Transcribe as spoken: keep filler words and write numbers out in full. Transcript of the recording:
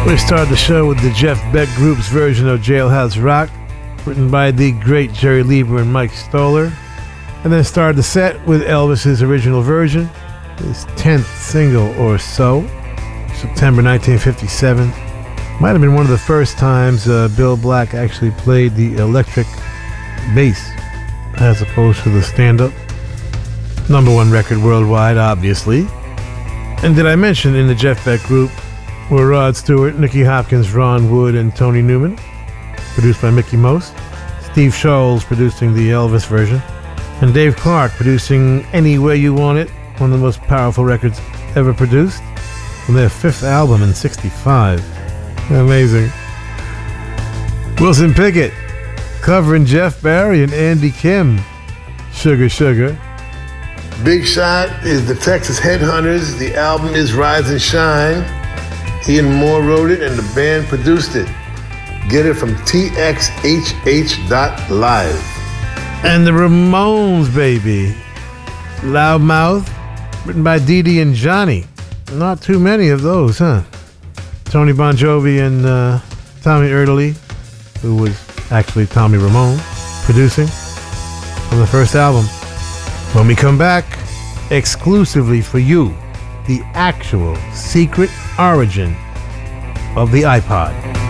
We start the show with the Jeff Beck Group's version of Jailhouse Rock, written by the great Jerry Lieber and Mike Stoller, and then started the set with Elvis's original version, his tenth single or so, September nineteen fifty-seven. Might have been one of the first times uh, Bill Black actually played the electric bass as opposed to the stand-up. Number one record worldwide, obviously. And did I mention in the Jeff Beck Group were Rod Stewart, Nicky Hopkins, Ron Wood, and Tony Newman, produced by Mickey Most. Steve Sholes producing the Elvis version, and Dave Clark producing Any Way You Want It, one of the most powerful records ever produced, from their fifth album in sixty-five. Amazing. Wilson Pickett covering Jeff Barry and Andy Kim, Sugar Sugar. Big Shot is the Texas Headhunters. The album is Rise and Shine. Ian Moore wrote it and the band produced it. Get it from T X H H dot live. And the Ramones, baby. Loudmouth, written by Dee Dee and Johnny. Not too many of those, huh? Tony Bon Jovi and uh, Tommy Erdelyi, who was actually Tommy Ramone, producing from the first album. When we come back, exclusively for you, the actual secret origin of the iPod.